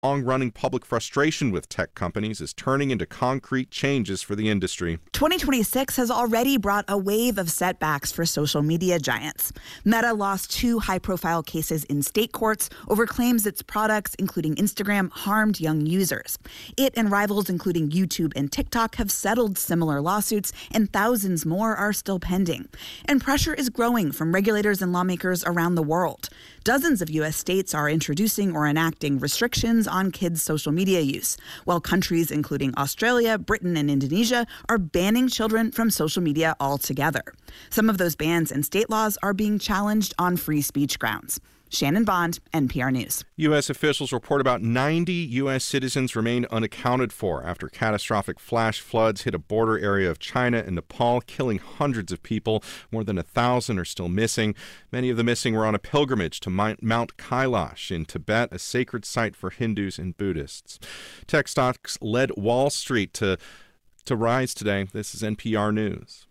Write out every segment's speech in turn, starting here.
Long-running public frustration with tech companies is turning into concrete changes for the industry. 2026 has already brought a wave of setbacks for social media giants. Meta lost 2 high-profile cases in state courts over claims its products, including Instagram, harmed young users. It and rivals, including YouTube and TikTok, have settled similar lawsuits, and thousands more are still pending. And pressure is growing from regulators and lawmakers around the world. Dozens of U.S. states are introducing or enacting restrictions on kids' social media use, while countries including Australia, Britain, and Indonesia are banning children from social media altogether. Some of those bans and state laws are being challenged on free speech grounds. Shannon Bond, NPR News. U.S. officials report about 90 U.S. citizens remain unaccounted for after catastrophic flash floods hit a border area of China and Nepal, killing hundreds of people. More than 1,000 are still missing. Many of the missing were on a pilgrimage to Mount Kailash in Tibet, a sacred site for Hindus and Buddhists. Tech stocks led Wall Street to rise today. This is NPR News.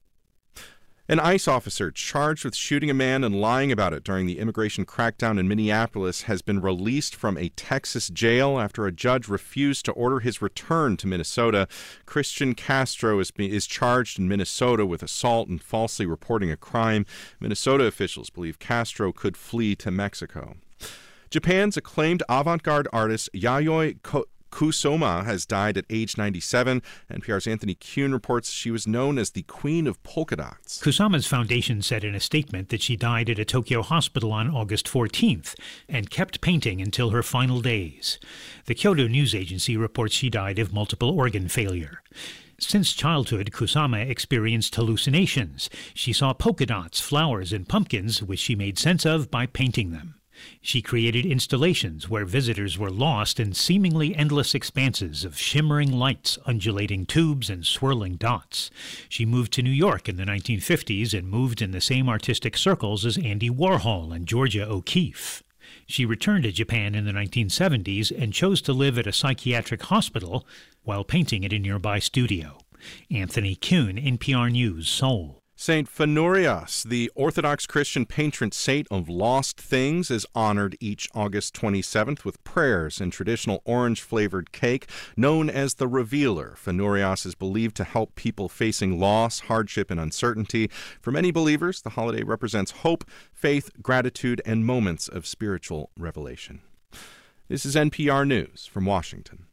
An ICE officer charged with shooting a man and lying about it during the immigration crackdown in Minneapolis has been released from a Texas jail after a judge refused to order his return to Minnesota. Christian Castro is charged in Minnesota with assault and falsely reporting a crime. Minnesota officials believe Castro could flee to Mexico. Japan's acclaimed avant-garde artist Yayoi Kusama has died at age 97. NPR's Anthony Kuhn reports she was known as the Queen of Polka Dots. Kusama's foundation said in a statement that she died at a Tokyo hospital on August 14th and kept painting until her final days. The Kyodo News Agency reports she died of multiple organ failure. Since childhood, Kusama experienced hallucinations. She saw polka dots, flowers, and pumpkins, which she made sense of by painting them. She created installations where visitors were lost in seemingly endless expanses of shimmering lights, undulating tubes, and swirling dots. She moved to New York in the 1950s and moved in the same artistic circles as Andy Warhol and Georgia O'Keeffe. She returned to Japan in the 1970s and chose to live at a psychiatric hospital while painting at a nearby studio. Anthony Kuhn, NPR News, Seoul. Saint Phaneurios, the Orthodox Christian patron saint of lost things, is honored each August 27th with prayers and traditional orange-flavored cake known as the Revealer. Phaneurios is believed to help people facing loss, hardship, and uncertainty. For many believers, the holiday represents hope, faith, gratitude, and moments of spiritual revelation. This is NPR News from Washington.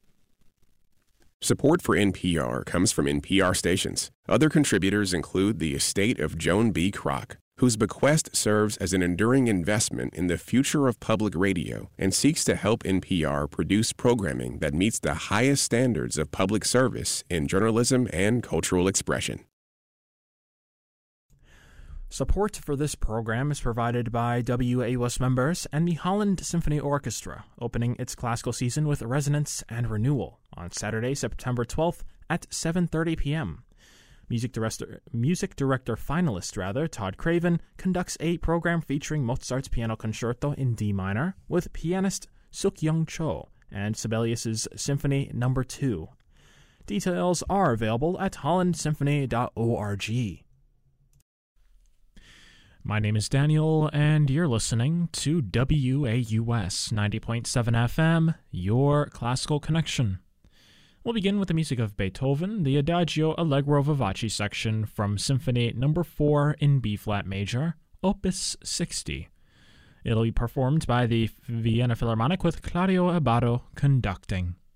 Support for NPR comes from NPR stations. Other contributors include the estate of Joan B. Kroc, whose bequest serves as an enduring investment in the future of public radio and seeks to help NPR produce programming that meets the highest standards of public service in journalism and cultural expression. Support for this program is provided by WAUS members and the Holland Symphony Orchestra, opening its classical season with Resonance and Renewal on Saturday, September 12th at 7:30 p.m. Music director finalist Todd Craven conducts a program featuring Mozart's Piano Concerto in D minor with pianist Suk-Young Cho and Sibelius's Symphony No. 2. Details are available at hollandsymphony.org. My name is Daniel, and you're listening to WAUS 90.7 FM, your classical connection. We'll begin with the music of Beethoven, the Adagio Allegro Vivace section from Symphony No. 4 in B-flat major, Opus 60. It'll be performed by the Vienna Philharmonic with Claudio Abbado conducting.